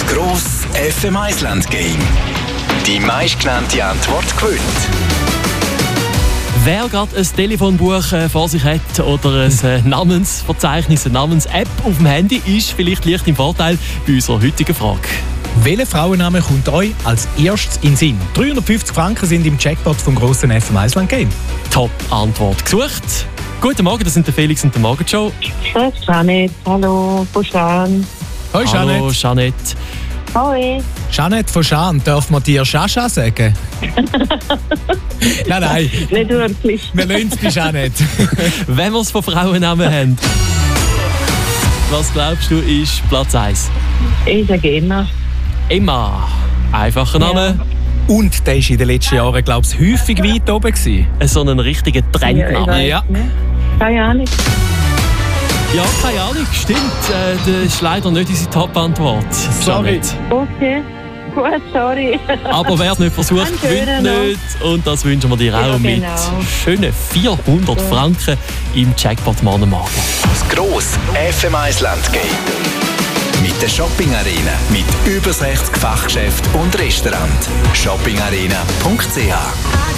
Das grosse FM Island Game. Die meistgenannte Antwort gewinnt. Wer gerade ein Telefonbuch vor sich hat oder ein Namensverzeichnis, eine Namens-App auf dem Handy, ist vielleicht leicht im Vorteil bei unserer heutigen Frage. Welcher Frauenname kommt euch als erstes in den Sinn? 350 Franken sind im Jackpot vom grossen FM Island Game. Top-Antwort gesucht. Guten Morgen, das sind der Felix und der Morgenshow. Das ist Janet. Hallo, von Schan. Hoi Janet. Hallo, Janet. Hoi. Janet von Schan, darf man dir Schascha sagen? Nein. Nicht wirklich. Wir lassen es bei Janet. Wenn wir es von Frauennamen haben, was glaubst du ist Platz 1? Ich sage Emma. Emma. Einfacher Name. Und der war in den letzten Jahren, glaube ich, häufig weit oben gewesen. So einen richtigen Trendname. Ja. Keine Ahnung. Ja, keine Ahnung, stimmt. Das ist leider nicht unsere Top-Antwort. Sorry. Janet. Okay. Gut, sorry. Aber wer es nicht versucht, Einen gewinnt schönen nicht. Und das wünschen wir dir auch Ja, mit genau. schönen 400 Franken im Jackpot morgen Morgen. Das grosse FM Island Game. Mit der Shopping Arena. Mit über 60 Fachgeschäften und Restaurants. shoppingarena.ch